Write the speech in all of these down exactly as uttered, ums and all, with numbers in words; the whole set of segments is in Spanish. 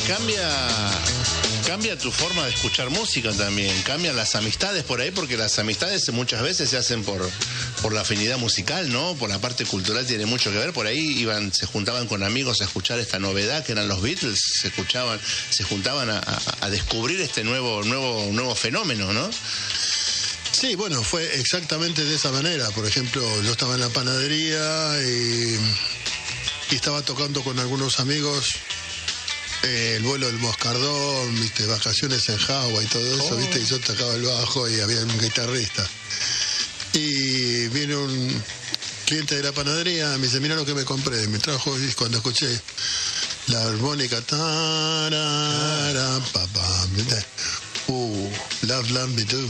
cambia, cambia tu forma de escuchar música también, cambian las amistades por ahí, porque las amistades muchas veces se hacen por, por la afinidad musical, ¿no? Por la parte cultural tiene mucho que ver. Por ahí iban, se juntaban con amigos a escuchar esta novedad que eran los Beatles, se escuchaban, se juntaban a, a, a descubrir este nuevo, nuevo, nuevo fenómeno, ¿no? Sí, bueno, fue exactamente de esa manera. Por ejemplo, yo estaba en la panadería y, y estaba tocando con algunos amigos eh, el vuelo del Moscardón, ¿viste? Vacaciones en Hawái y todo eso, oh. ¿viste? Y yo tocaba el bajo y había un guitarrista. Y viene un cliente de la panadería, me dice, mira lo que me compré. Me trajo, y cuando escuché la armónica, tarara, papá, uh, Love Lambidu.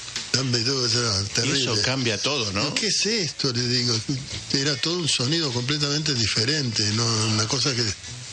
Y eso cambia todo, ¿no? ¿Qué es esto? Le digo, era todo un sonido completamente diferente, ¿no? Una cosa que...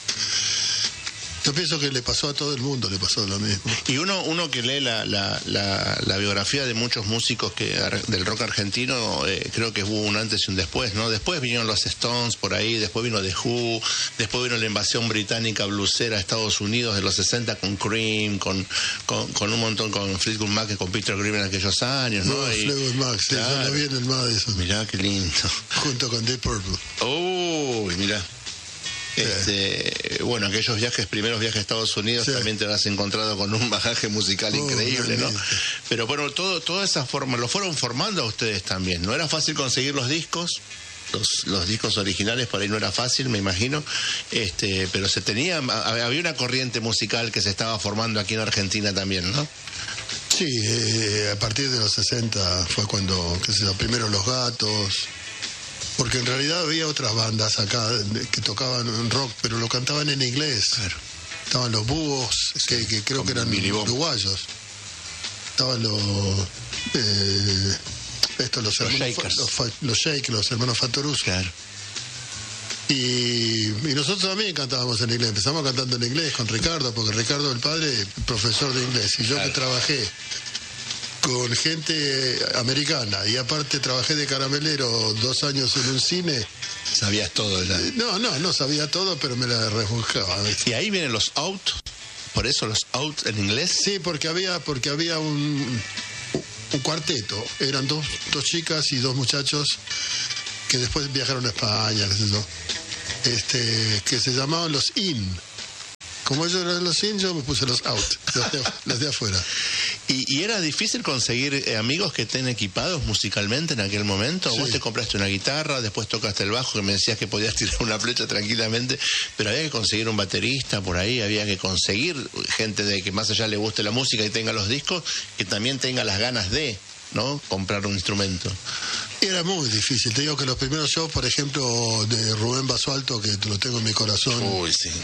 Yo pienso que le pasó a todo el mundo, le pasó lo mismo. Y uno uno que lee la, la, la, la biografía de muchos músicos que del rock argentino, eh, creo que hubo un antes y un después, ¿no? Después vinieron los Stones por ahí, después vino The Who, después vino la invasión británica blusera a Estados Unidos de los sesenta con Cream, con, con, con un montón, con Fleetwood Mac, con Peter Green en aquellos años, ¿no? No, y, Fleetwood Mac, sí, claro, yo no vi en el Madison. Mirá qué lindo. Junto con Deep Purple. Uy, mirá. Este, sí. Bueno, aquellos viajes, primeros viajes a Estados Unidos, sí. también te habrás encontrado con un bagaje musical oh, increíble, ¿no? Pero bueno, todo, toda esa forma, lo fueron formando a ustedes también. No era fácil conseguir los discos, los, los discos originales por ahí no era fácil, me imagino, este, pero se tenía, había una corriente musical que se estaba formando aquí en Argentina también, ¿no? Sí, eh, a partir de los sesenta fue cuando, qué sé yo, primero Los Gatos. Porque en realidad había otras bandas acá que tocaban rock, pero lo cantaban en inglés. Claro. Estaban los Búhos, que, que creo que eran uruguayos. Estaban los... Eh, estos, los, los hermanos... Shakers. Los, los Shakers, los hermanos Fattoruso. Claro. Y, y nosotros también cantábamos en inglés. Empezamos cantando en inglés con Ricardo, porque Ricardo, el padre, profesor de inglés. Y yo claro. que trabajé con gente americana y aparte trabajé de caramelero dos años en un cine. Sabías todo ya. No, no, no sabía todo, pero me la rebuscaba. Y ahí vienen los out, por eso los out en inglés. Sí, porque había, porque había un, un cuarteto. Eran dos, dos chicas y dos muchachos que después viajaron a España, qué sé yo, este, que se llamaban los in. Como ellos eran los in, yo me puse los out, los de, los de afuera. ¿Y, ¿Y era difícil conseguir eh, amigos que estén equipados musicalmente en aquel momento? Sí. Vos te compraste una guitarra, después tocaste el bajo, que me decías que podías tirar una flecha tranquilamente, pero había que conseguir un baterista por ahí, había que conseguir gente de que más allá le guste la música y tenga los discos, que también tenga las ganas de, ¿no?, comprar un instrumento. Era muy difícil. Te digo que los primeros shows, por ejemplo, de Rubén Basualto, que lo tengo en mi corazón. Uy, sí.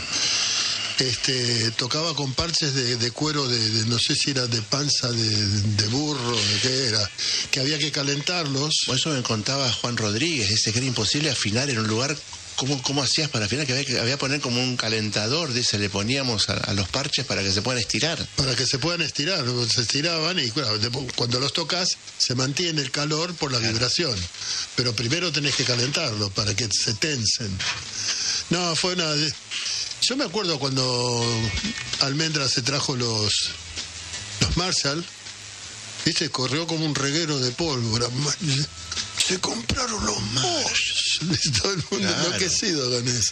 Este, tocaba con parches de, de cuero, de, de no sé si era de panza, de, de burro, de qué era, que había que calentarlos. Por eso me contaba Juan Rodríguez, dice que era imposible afinar en un lugar. ¿Cómo, cómo hacías para afinar? Que había que había poner como un calentador, dice, le poníamos a, a los parches para que se puedan estirar. Para que se puedan estirar, se estiraban y claro, cuando los tocas se mantiene el calor por la claro. vibración, pero primero tenés que calentarlo para que se tensen. No, fue una... Yo me acuerdo cuando Almendra se trajo los, los Marshall, ¿viste? Corrió como un reguero de pólvora. Se compraron los Marshall. Todo el mundo claro. enloquecido con eso.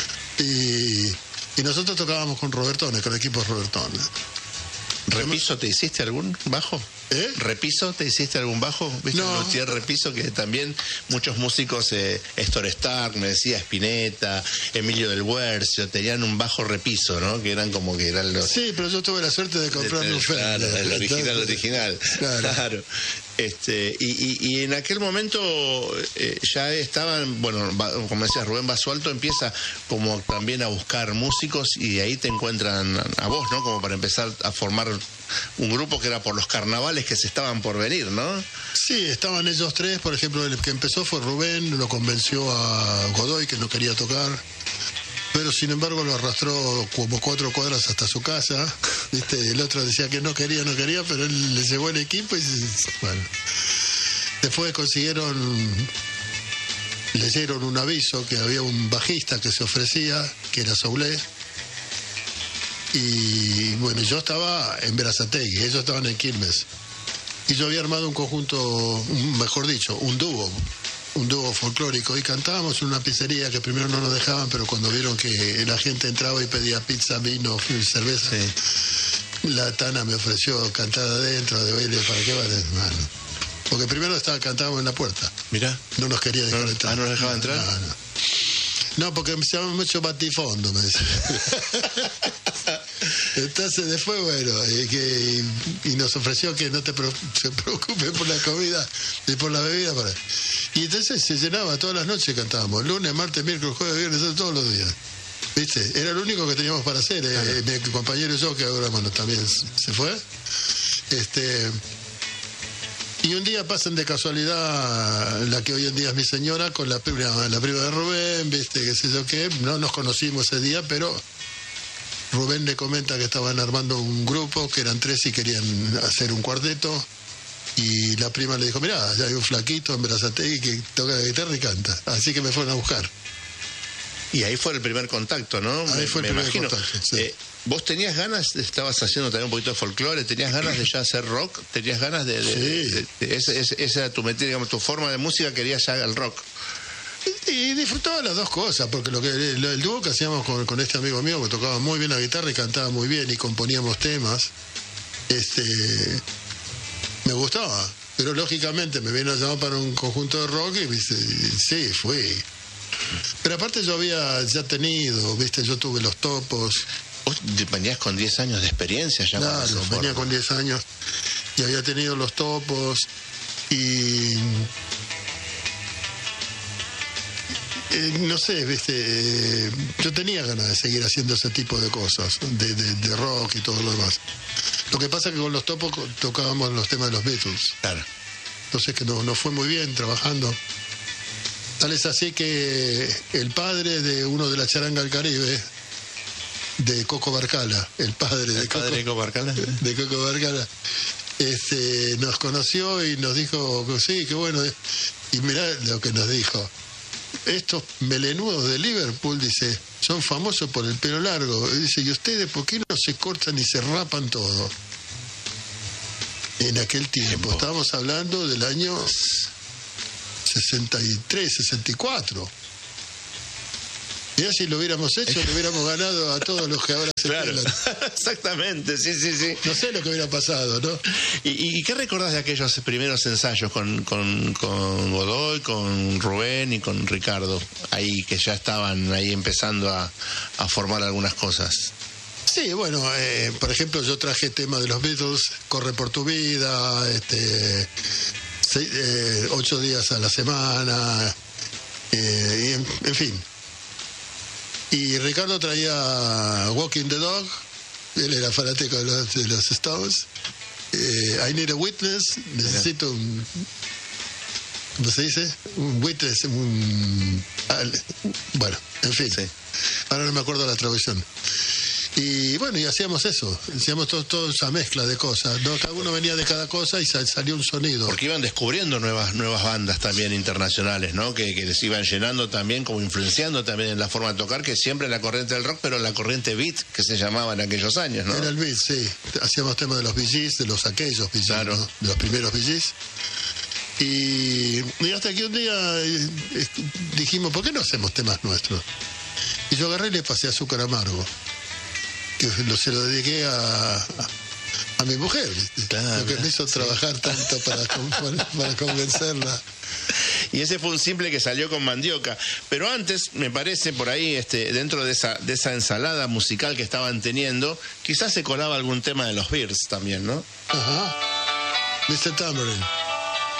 Y, y nosotros tocábamos con Robertones, con el equipo Robertones. ¿Repiso te hiciste algún bajo? ¿Eh? ¿Repiso te hiciste algún bajo? ¿Viste? No. Luthier Repiso, que también muchos músicos, eh, Héctor Stark, me decía Spinetta, Emilio del Huercio, tenían un bajo repiso, ¿no? Que eran como que eran los... Sí, pero yo tuve la suerte de comprarme un Fender. Claro, el original, original. Claro. claro. Este, y, y, y en aquel momento eh, ya estaban, bueno, como decías, Rubén Basualto empieza como también a buscar músicos y ahí te encuentran a vos, ¿no? Como para empezar a formar un grupo que era por los carnavales que se estaban por venir, ¿no? Sí, estaban ellos tres, por ejemplo, el que empezó fue Rubén, lo convenció a Godoy que no quería tocar, pero sin embargo lo arrastró como cuatro cuadras hasta su casa, ¿viste? El otro decía que no quería, no quería, pero él le llevó el equipo y bueno. Después consiguieron, leyeron un aviso que había un bajista que se ofrecía, que era Soulé, Y bueno, yo estaba en Berazategui, ellos estaban en Quilmes. Y yo había armado un conjunto, un, mejor dicho, un dúo, un dúo folclórico. Y cantábamos en una pizzería que primero no nos dejaban, pero cuando vieron que la gente entraba y pedía pizza, vino, cerveza, sí. La Tana me ofreció cantar adentro de baile. ¿Para qué vale, hermano? Porque primero estaba, cantábamos en la puerta. Mirá. No nos quería dejar no, entrar. Ah, ¿no nos dejaba entrar? No, no. No, porque se llama mucho batifondo, me decía. Entonces después, bueno, y, que, y, y nos ofreció que no te pro, se preocupe por la comida y por la bebida. Para... Y entonces se llenaba, todas las noches cantábamos, lunes, martes, miércoles, jueves, viernes, todos los días. ¿Viste? Era lo único que teníamos para hacer. Claro. Eh, mi compañero y yo, que ahora, bueno, también se fue. Este... Y un día pasan de casualidad la que hoy en día es mi señora con la prima, la prima de Rubén, viste, qué sé yo qué. No nos conocimos ese día, pero Rubén le comenta que estaban armando un grupo, que eran tres y querían hacer un cuarteto. Y la prima le dijo, mirá, ya hay un flaquito en Berazategui que toca la guitarra y canta. Así que me fueron a buscar. Y ahí fue el primer contacto, ¿no? Ahí me, fue el me primer imagino. contacto, sí. Eh, ¿Vos tenías ganas, estabas haciendo también un poquito de folclore, tenías ganas de ya hacer rock? ¿Tenías ganas de...? de, sí. de, de, de esa, esa era tu metida, digamos, tu forma de música, querías ya el rock. Y, y disfrutaba las dos cosas, porque lo que el, el dúo que hacíamos con, con este amigo mío, que tocaba muy bien la guitarra y cantaba muy bien y componíamos temas, este me gustaba. Pero lógicamente me vino a llamar para un conjunto de rock y, ¿viste? Y sí, fui. Pero aparte yo había ya tenido, viste, yo tuve los topos. Vos venías con diez años de experiencia ya. Claro, venía con diez años y había tenido los topos y... Eh, no sé, viste, eh, yo tenía ganas de seguir haciendo ese tipo de cosas, de, de, de rock y todo lo demás. Lo que pasa es que con los topos tocábamos los temas de los Beatles. Claro. Entonces que no, no fue muy bien trabajando. Tal es así que el padre de uno de la charanga del Caribe, de Coco Barcala, el padre de ¿El Coco, padre de Coco Barcala? De Coco Barcala, este, nos conoció y nos dijo, sí, qué bueno. Y mirá lo que nos dijo. Estos melenudos de Liverpool, dice, son famosos por el pelo largo. Y dice, ¿y ustedes por qué no se cortan y se rapan todo? En aquel tiempo, tiempo. Estábamos hablando del año sesenta y tres, sesenta y cuatro. Ya si lo hubiéramos hecho, le hubiéramos ganado a todos los que ahora se claro. pelan. Exactamente, sí, sí, sí. No sé lo que hubiera pasado, ¿no? ¿Y, y qué recordás de aquellos primeros ensayos con, con, con Godoy, con Rubén y con Ricardo? Ahí que ya estaban ahí empezando a, a formar algunas cosas. Sí, bueno, eh, por ejemplo, yo traje temas de los Beatles, Corre por tu vida, este, seis, eh, ocho días a la semana, eh, y en, en fin. Y Ricardo traía Walking the Dog, él era fanático de los, de los Stones. Eh, I Need a Witness, necesito un, ¿cómo se dice? Un witness, un, bueno, en fin. Sí. Ahora no me acuerdo la traducción. Y bueno, y hacíamos eso, hacíamos todo, toda esa mezcla de cosas, ¿no? Cada uno venía de cada cosa y salió un sonido. Porque iban descubriendo nuevas nuevas bandas también internacionales, ¿no? Que, que les iban llenando también, como influenciando también en la forma de tocar, que siempre la corriente del rock, pero la corriente beat, que se llamaba en aquellos años, ¿no? Era el beat, sí. Hacíamos temas de los Bee Gees, de los aquellos Bee Gees, claro. ¿No? De los primeros Bee Gees. Y, y hasta que un día eh, dijimos, ¿por qué no hacemos temas nuestros? Y yo agarré y le pasé Azúcar Amargo, que lo, se lo dediqué a, a, a mi mujer, ¿viste? Claro, lo que me hizo sí. trabajar tanto para, para convencerla. Y ese fue un simple que salió con Mandioca. Pero antes, me parece, por ahí, este, dentro de esa, de esa ensalada musical que estaban teniendo, quizás se colaba algún tema de los Beatles también, ¿no? Ajá. mister Tambourine.